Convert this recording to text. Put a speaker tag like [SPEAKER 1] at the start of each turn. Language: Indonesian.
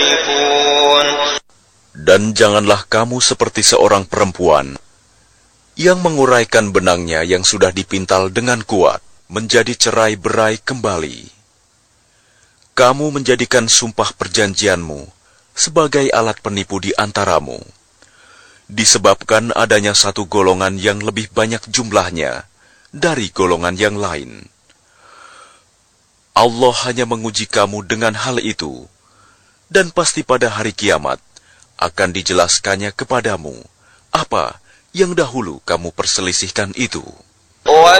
[SPEAKER 1] Dan janganlah kamu seperti seorang perempuan yang menguraikan benangnya yang sudah dipintal dengan kuat menjadi cerai-berai kembali. Kamu menjadikan sumpah perjanjianmu sebagai alat penipu di antaramu, disebabkan adanya satu golongan yang lebih banyak jumlahnya dari golongan yang lain. Allah hanya menguji kamu dengan hal itu, dan pasti pada hari kiamat akan dijelaskannya kepadamu apa yang dahulu kamu perselisihkan itu.
[SPEAKER 2] وَلَا